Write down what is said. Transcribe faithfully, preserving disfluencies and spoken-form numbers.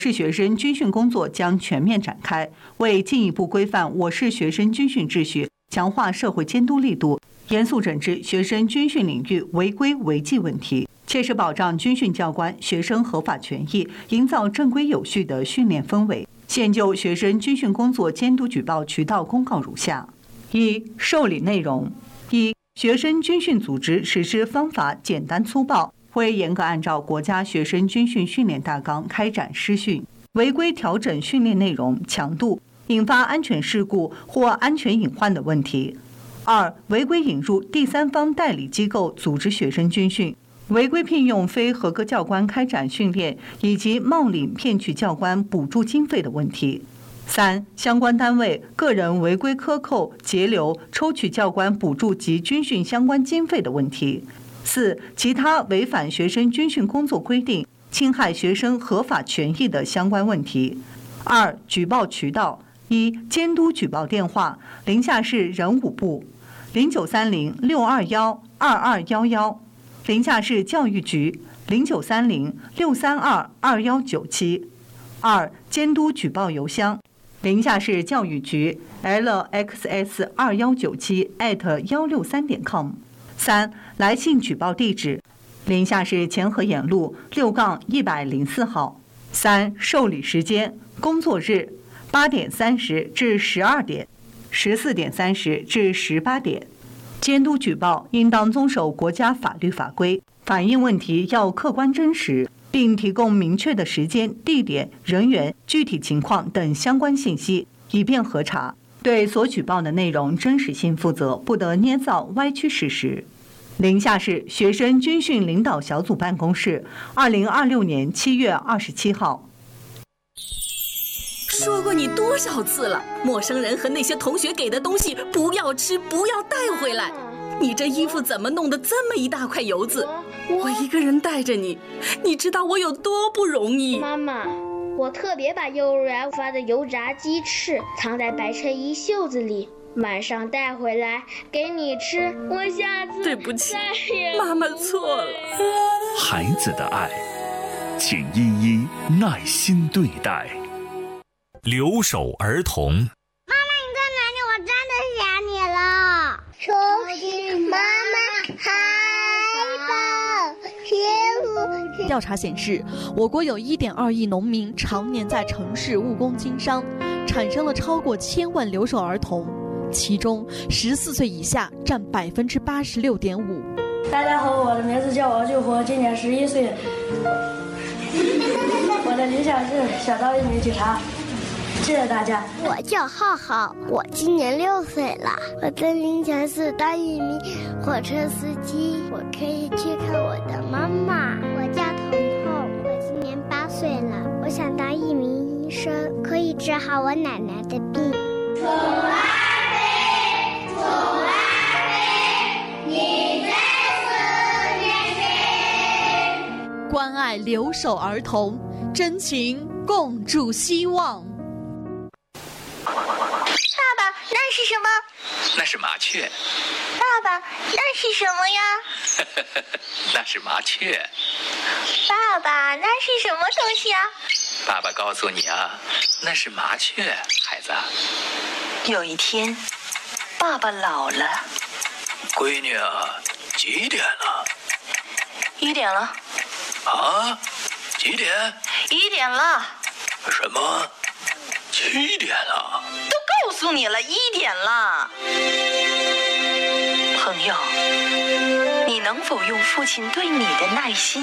市学生军训工作将全面展开，为进一步规范我市学生军训秩序，强化社会监督力度，严肃整治学生军训领域违规违纪问题，切实保障军训教官、学生合法权益，营造正规有序的训练氛围。现就学生军训工作监督举报渠道公告如下：一、受理内容。一、学生军训组织实施方法简单粗暴，会严格按照国家学生军训训练大纲开展施训，违规调整训练内容、强度，引发安全事故或安全隐患的问题。二、违规引入第三方代理机构组织学生军训，违规聘用非合格教官开展训练，以及冒领骗取教官补助经费的问题。三、相关单位、个人违规克扣、截留、抽取教官补助及军训相关经费的问题。四、其他违反学生军训工作规定、侵害学生合法权益的相关问题。二、举报渠道。一、监督举报电话：临夏市人武部零九三零六二幺二二幺幺，临夏市教育局零九三零六三二二幺九七。二、监督举报邮箱：临夏市教育局 l x s 二幺九七 at 幺六三点 com。三、来信举报地址：临夏市前河沿路六杠一百零四号。三、受理时间：工作日八点三十至十二点，十四点三十至十八点。监督举报应当遵守国家法律法规，反映问题要客观真实，并提供明确的时间、地点、人员、具体情况等相关信息，以便核查。对所举报的内容真实性负责，不得捏造歪曲事实。临夏市学生军训领导小组办公室，二零二六年七月二十七号。 说过你多少次了，陌生人和那些同学给的东西不要吃，不要带回来。你这衣服怎么弄得这么一大块油渍？我一个人带着你，你知道我有多不容易。 妈妈，我特别把幼儿园发的油炸鸡翅藏在白衬衣袖子里，晚上带回来给你吃。我下次对不起， 再也妈妈错了。 孩子的爱，请一一耐心对待。留守儿童。妈妈，你在哪里？我真的想你了。收起妈妈，海报，师傅。 调查显示，我国有 一点二亿农民常年在城市务工经商，产生了超过千万留守儿童，其中十四岁以下占百分之八十六点五。 大家好，我的名字叫王救国，今年十一岁，我的理想是想当一名警察。谢谢大家。 我叫浩浩，我今年六岁了。我的理想是当一名火车司机，我可以去看我的妈妈。我叫彤彤，我今年八岁了。我想当一名医生，可以治好我奶奶的病。宠爱你，宠爱你，你最是年轻。 关爱留守儿童，真情共筑希望。 那是什么？ 那是麻雀。 爸爸，那是什么呀？ 那是麻雀。 爸爸，那是什么东西啊？ 爸爸告诉你啊，那是麻雀，孩子。 有一天，爸爸老了。 闺女啊，几点了？ 一点了。 啊？几点？ 一点了。 什么？七点了。 都告诉你了，一点了。朋友，你能否用父亲对你的耐心